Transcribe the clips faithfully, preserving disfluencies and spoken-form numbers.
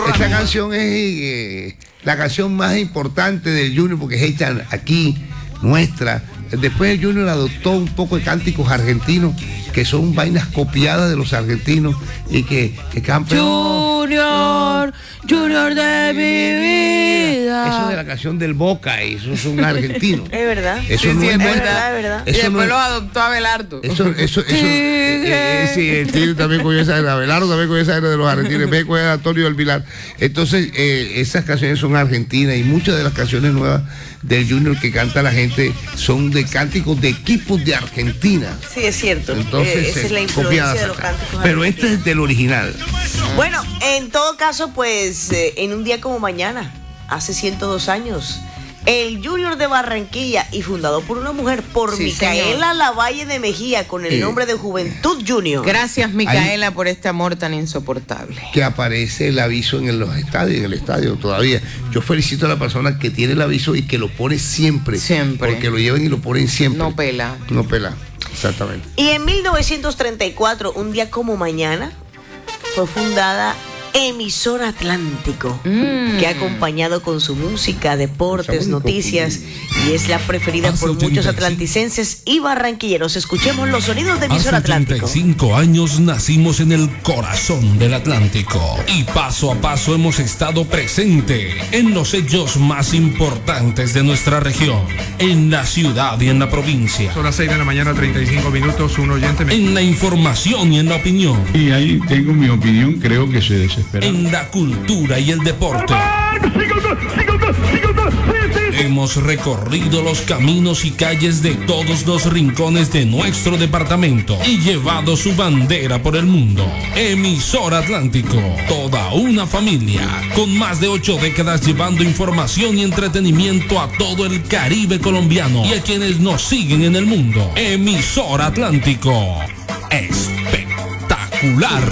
Esta canción es eh, la canción más importante del Junior porque es hecha aquí, nuestra. Después el Junior adoptó un poco de cánticos argentinos que son vainas copiadas de los argentinos y que, que campeón. Junior, Junior de mi vida. Eso de la canción del Boca, eso es un argentino. Es verdad. Eso Sí, no sí, es es nuestro. verdad, es verdad. Y Eso después no es- lo adoptó Abelardo. Eso, eso, eso. eh, eh, sí, el Tigre también con esa era, Abelardo también con esa era de los argentinos, en vez de con Antonio del Vilar. Entonces, eh, esas canciones son argentinas y muchas de las canciones nuevas del Junior que canta la gente son de cánticos de equipos de Argentina. Sí, es cierto. Entonces, Eh, esa eh, es la influencia copiadas de los acá. cánticos Pero este argentinos. es del original. Bueno, en todo caso, pues, eh, en un día como mañana, hace ciento dos años, el Junior de Barranquilla y fundado por una mujer, por Sí, Micaela señor. Lavalle de Mejía, con el Eh. nombre de Juventud Junior. Gracias, Micaela, por este amor tan insoportable. Que aparece el aviso en los estadios, en el estadio todavía. Yo felicito a la persona que tiene el aviso y que lo pone siempre. Siempre. Porque lo llevan y lo ponen siempre. No pela. No pela, exactamente. Y en mil novecientos treinta y cuatro, un día como mañana, fue fundada Emisora Atlántico, Mm. que ha acompañado con su música, deportes, Estamos noticias, y es la preferida Hace por muchos ochenta y cinco atlanticenses y barranquilleros. Escuchemos los sonidos de Hace Emisora ochenta y Atlántico. cinco años nacimos en el corazón del Atlántico y paso a paso hemos estado presente en los hechos más importantes de nuestra región, en la ciudad y en la provincia, Son las seis de la mañana, treinta y cinco minutos. Un oyente me... en la información y en la opinión, Y ahí tengo mi opinión, creo que se desespera. en la cultura y el deporte. Hemos recorrido los caminos y calles de todos los rincones de nuestro departamento y llevado su bandera por el mundo. Emisora Atlántico, toda una familia, con más de ocho décadas llevando información y entretenimiento a todo el Caribe colombiano y a quienes nos siguen en el mundo. Emisora Atlántico, espectacular.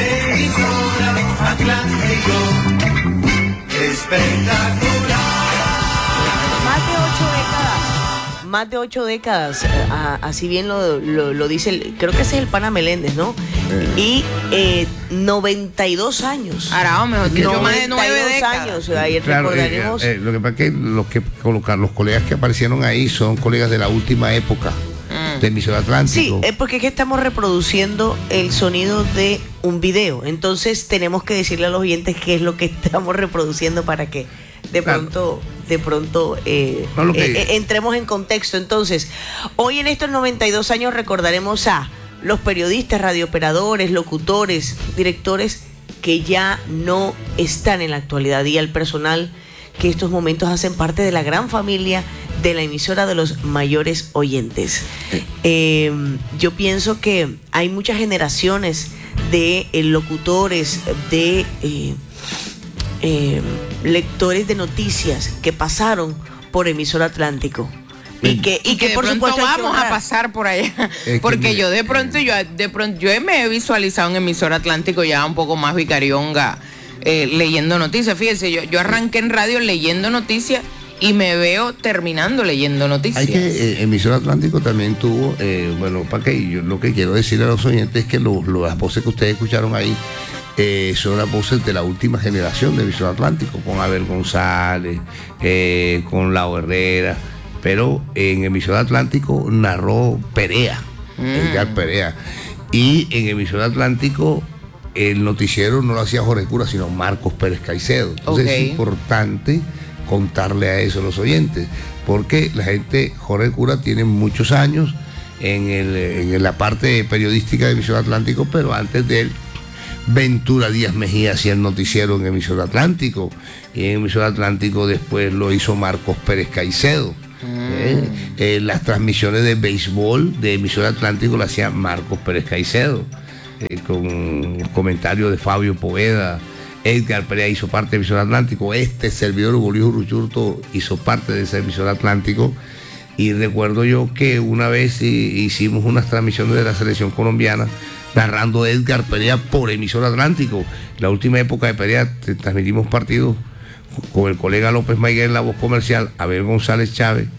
Más de ocho décadas. Más de ocho décadas. eh, a- así bien lo, lo- lo dice, el- creo que ese es el pana Meléndez, ¿no? Y eh, noventa y dos años. Ahora, mejor que yo, más de nueve noventa y dos décadas. años. Ahí Claro, eh, recordaremos. eh, lo que pasa es que los que colocar los colegas que aparecieron ahí son colegas de la última época de Emisora Sí, Atlántico. es porque es que estamos reproduciendo el sonido de un video. Entonces tenemos que decirle a los oyentes qué es lo que estamos reproduciendo para que de Claro. pronto, de pronto eh, No, lo que- eh, eh, entremos en contexto. Entonces, hoy en estos noventa y dos años recordaremos a los periodistas, radiooperadores, locutores, directores que ya no están en la actualidad y al personal que estos momentos hacen parte de la gran familia de la emisora de los mayores oyentes. Eh, yo pienso que hay muchas generaciones de eh, locutores, de eh, eh, lectores de noticias que pasaron por Emisora Atlántico. Y que, y Y que, que de por pronto supuesto hay que vamos a honrar. pasar por allá. que Porque mire, yo de pronto, yo de pronto, yo me he visualizado en Emisora Atlántico ya un poco más vicarionga, eh, leyendo noticias. Fíjese, yo, yo arranqué en radio leyendo noticias y me veo terminando leyendo noticias. Hay que, eh, Emisora Atlántico también tuvo, eh, bueno, para que yo lo que quiero decirle a los oyentes es que lo- lo- las voces que ustedes escucharon ahí eh, son las voces de la última generación de Emisora Atlántico, con Abel González, eh, con Lau Herrera, pero en Emisora Atlántico narró Perea, Edgar Perea, y en Emisora Atlántico el noticiero no lo hacía Jorge Cura, sino Marcos Pérez Caicedo. Entonces Ok. es importante contarle a eso a los oyentes, porque la gente, Jorge Cura tiene muchos años en, el, en la parte periodística de Emisora Atlántico, pero antes de él, Ventura Díaz Mejía hacía el noticiero en Emisora Atlántico, y en Emisora Atlántico después lo hizo Marcos Pérez Caicedo. Eh, eh, las transmisiones de béisbol de Emisora Atlántico las hacía Marcos Pérez Caicedo, eh, con comentarios de Fabio Poveda. Edgar Perea hizo parte de Emisora Atlántico, este servidor Hugo Luis Uruchurto hizo parte de esa Emisora Atlántico, y recuerdo yo que una vez i- hicimos unas transmisiones de la selección colombiana narrando Edgar Perea por Emisora Atlántico. La última época de Perea te- transmitimos partidos con el colega López Maiguel en la voz comercial, Abel González Chávez,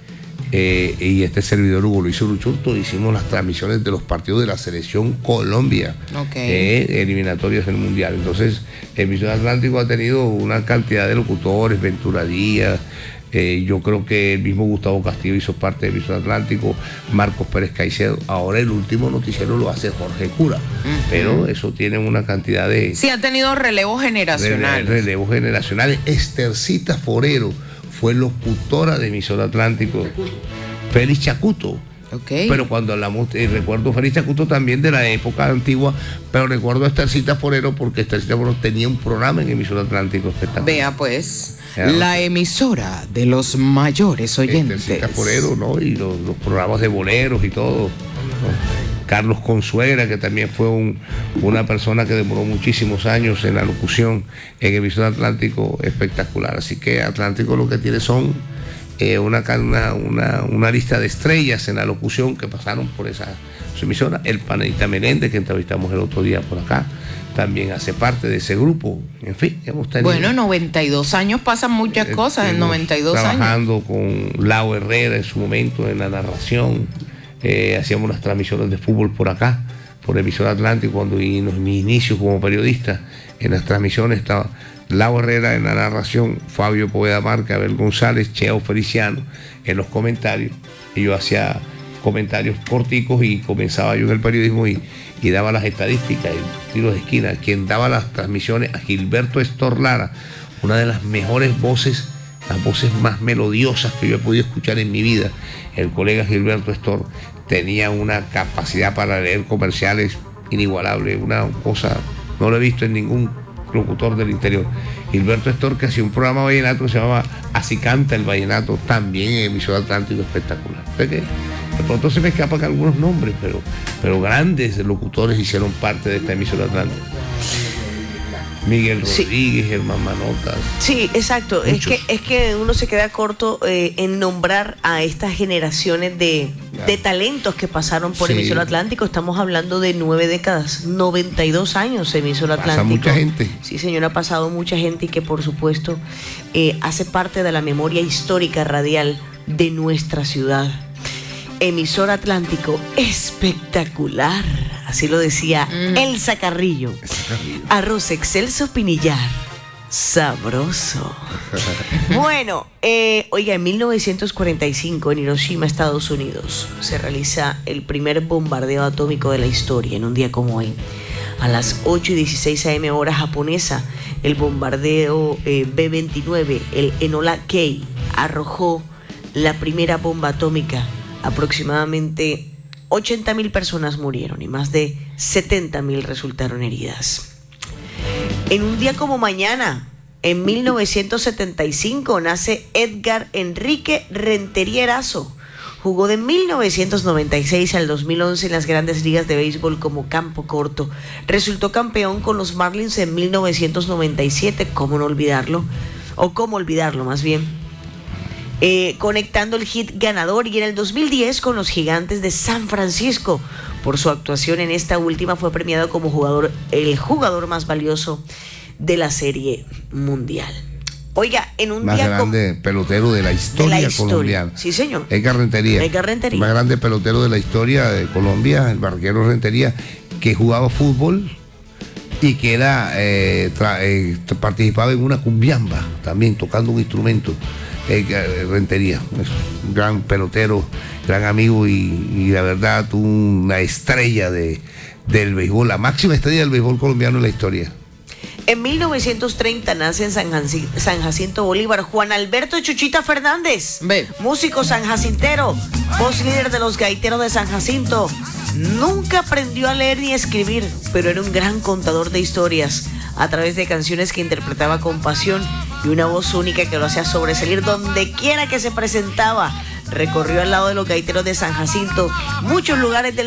eh, y este servidor Hugo Luis Uruchurto hicimos las transmisiones de los partidos de la selección Colombia, okay. eh, eliminatorias del Mundial. Entonces, Emisora Atlántico ha tenido una cantidad de locutores, Ventura Díaz, eh, yo creo que el mismo Gustavo Castillo hizo parte de Emisora Atlántico, Marcos Pérez Caicedo. Ahora el último noticiero lo hace Jorge Cura, uh-huh. pero eso tiene una cantidad de... Sí, ha tenido relevos generacionales. Rele, relevos generacionales. Estercita Forero fue locutora de Emisora Atlántico. Félix Chacuto. Okay. Pero cuando hablamos, eh, recuerdo Félix Chacuto también de la época antigua, pero recuerdo a Estercita Forero porque Estercita Forero tenía un programa en Emisora Atlántico espectacular. Vea pues, la emisora de los mayores oyentes. Estercita Forero, ¿no? Y los, los programas de boleros y todo, ¿no? Carlos Consuegra, que también fue un, una persona que demoró muchísimos años en la locución en Emisora Atlántico, espectacular. Así que Atlántico lo que tiene son eh, una, una, una, una lista de estrellas en la locución que pasaron por esa su emisora. El Panelita Meléndez, que entrevistamos el otro día por acá, también hace parte de ese grupo. En fin, hemos tenido... Bueno, noventa y dos años pasan muchas cosas en noventa y dos años. Trabajando con Lau Herrera en su momento en la narración. Eh, hacíamos las transmisiones de fútbol por acá, por Emisora Atlántico, cuando en mis inicios como periodista, en las transmisiones estaba Lau Herrera en la narración, Fabio Poveda Marca, Abel González, Cheo Feliciano en los comentarios, y yo hacía comentarios corticos y comenzaba yo en el periodismo y, y daba las estadísticas y tiros de esquina. Quien daba las transmisiones a Gilberto Estor Lara, una de las mejores voces, las voces más melodiosas que yo he podido escuchar en mi vida. El colega Gilberto Estor tenía una capacidad para leer comerciales inigualable, una cosa, no lo he visto en ningún locutor del interior. Gilberto Estor, que hacía un programa vallenato que se llamaba Así Canta el Vallenato, también en Emisora Atlántico, espectacular. ¿De qué? De pronto se me escapan algunos nombres, pero, pero grandes locutores hicieron parte de esta Emisora Atlántica. Miguel Rodríguez, sí. Germán Manotas. Sí, exacto. Es que, es que uno se queda corto eh, en nombrar a estas generaciones de, claro. de talentos que pasaron por sí. Emisora Atlántico. Estamos hablando de nueve décadas, noventa y dos años Emisora Atlántico. Pasa mucha gente. Sí, señor, ha pasado mucha gente y que por supuesto eh, hace parte de la memoria histórica radial de nuestra ciudad. Emisora Atlántico, espectacular. Así lo decía mm. Elsa Carrillo. Carrillo. Arroz excelso pinillar. Sabroso. Bueno, eh, oiga, en mil novecientos cuarenta y cinco en Hiroshima, Estados Unidos, se realiza el primer bombardeo atómico de la historia en un día como hoy. A las ocho y dieciséis a eme hora japonesa, el bombardeo eh, be veintinueve, el Enola Key, arrojó la primera bomba atómica. Aproximadamente ochenta mil personas murieron y más de setenta mil resultaron heridas. En un día como mañana, en mil novecientos setenta y cinco, nace Edgar Enrique Rentería Erazo. Jugó de mil novecientos noventa y seis al dos mil once en las grandes ligas de béisbol como campo corto. Resultó campeón con los Marlins en mil novecientos noventa y siete, ¿cómo no olvidarlo? O cómo olvidarlo más bien. Eh, conectando el hit ganador, y en el dos mil diez con los Gigantes de San Francisco. Por su actuación en esta última fue premiado como jugador, el jugador más valioso de la Serie Mundial. Oiga, en un más día grande com- pelotero de la historia, de la historia colombiana. Sí, señor. Edgar Rentería. Edgar Rentería. El más grande pelotero de la historia de Colombia, el barquero Rentería, que jugaba fútbol y que era eh, tra- eh, participaba en una cumbiamba, también tocando un instrumento. Eh, Rentería, es un gran pelotero, gran amigo y, y la verdad una estrella de, del béisbol, la máxima estrella del béisbol colombiano en la historia. En mil novecientos treinta nace en San, Jac- San Jacinto Bolívar Juan Alberto Chuchita Fernández, Ve. músico sanjacintero, voz líder de los gaiteros de San Jacinto. Nunca aprendió a leer ni a escribir, pero era un gran contador de historias a través de canciones que interpretaba con pasión y una voz única que lo hacía sobresalir donde quiera que se presentaba. Recorrió al lado de los gaiteros de San Jacinto muchos lugares del